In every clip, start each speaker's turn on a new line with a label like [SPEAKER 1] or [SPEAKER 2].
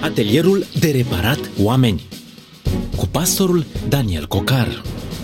[SPEAKER 1] Atelierul de reparat oameni cu pastorul Daniel Cocar.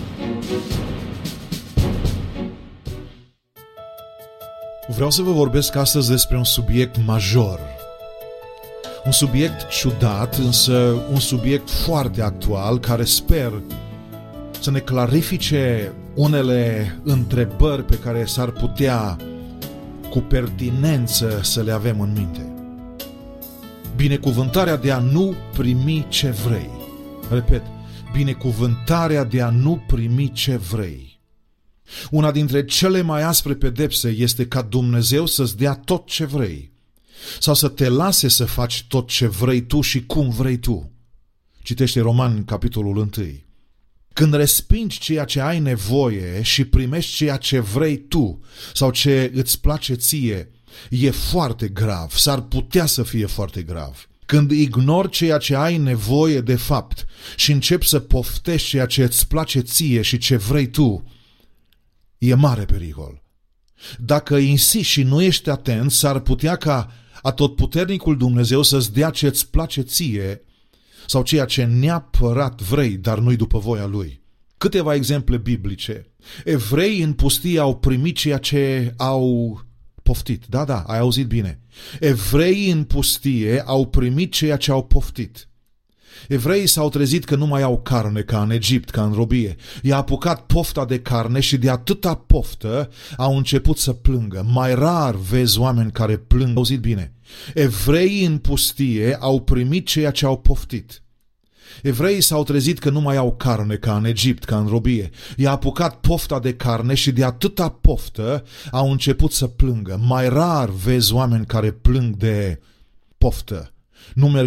[SPEAKER 2] Vreau să vă vorbesc astăzi despre un subiect major. Un subiect ciudat, însă un subiect foarte actual, care sper să ne clarifice unele întrebări pe care s-ar putea cu pertinență să le avem în minte. Binecuvântarea de a nu primi ce vrei. Repet, binecuvântarea de a nu primi ce vrei. Una dintre cele mai aspre pedepse este ca Dumnezeu să-ți dea tot ce vrei sau să te lase să faci tot ce vrei tu și cum vrei tu. Citește Romani, capitolul 1. Când respingi ceea ce ai nevoie și primești ceea ce vrei tu sau ce îți place ție, e foarte grav, s-ar putea să fie foarte grav. Când ignori ceea ce ai nevoie de fapt și începi să poftești ceea ce îți place ție și ce vrei tu, e mare pericol. Dacă insisti și nu ești atent, s-ar putea ca atotputernicul Dumnezeu să-ți dea ce îți place ție sau ceea ce neapărat vrei, dar nu-i după voia Lui. Câteva exemple biblice. Evreii în pustie au primit ceea ce au poftit. Da, ai auzit bine. Evreii în pustie au primit ceea ce au poftit. Evreii s-au trezit că nu mai au carne ca în Egipt, ca în robie. I-a apucat pofta de carne și de atâta poftă au început să plângă. Mai rar vezi oameni care plâng. Auzit bine. Evreii în pustie au primit ceea ce au poftit. Evreii s-au trezit că nu mai au carne ca în Egipt, ca în robie. I-a apucat pofta de carne și de atâta poftă au început să plângă. Mai rar vezi oameni care plâng de poftă. Nu merg